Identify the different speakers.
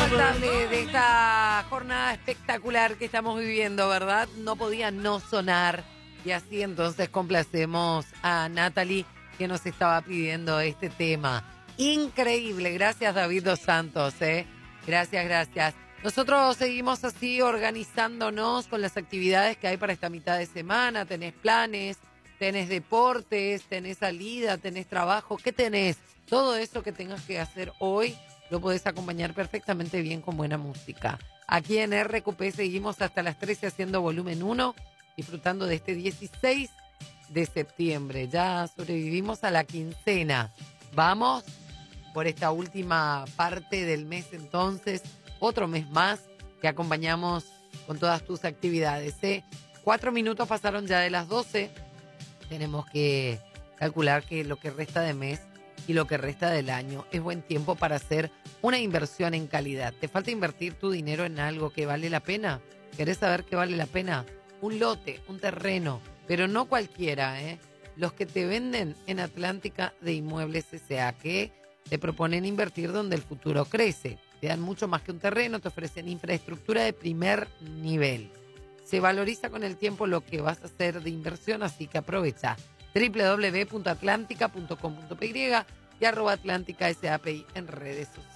Speaker 1: tarde de esta jornada espectacular que estamos viviendo, ¿verdad? No podía no sonar. Y así entonces complacemos a Natalie, que nos estaba pidiendo este tema. Increíble. Gracias, David Dos Santos, ¿eh? Gracias. Nosotros seguimos así organizándonos con las actividades que hay para esta mitad de semana. Tenés planes, tenés deportes, tenés salida, tenés trabajo. ¿Qué tenés? Todo eso que tengas que hacer hoy lo podés acompañar perfectamente bien con buena música. Aquí en RQP seguimos hasta las 13 haciendo volumen 1, disfrutando de este 16 de septiembre. Ya sobrevivimos a la quincena. Vamos por esta última parte del mes entonces, otro mes más que acompañamos con todas tus actividades, ¿eh? 4 minutos pasaron ya de las 12. Tenemos que calcular que lo que resta de mes y lo que resta del año es buen tiempo para hacer una inversión en calidad. ¿Te falta invertir tu dinero en algo que vale la pena? ¿Querés saber qué vale la pena? Un lote, un terreno, pero no cualquiera, ¿eh? Los que te venden en Atlántica de Inmuebles S.A., que te proponen invertir donde el futuro crece. Te dan mucho más que un terreno, te ofrecen infraestructura de primer nivel. Se valoriza con el tiempo lo que vas a hacer de inversión, así que aprovecha www.atlantica.com.py y @Atlántica SAPI en redes sociales.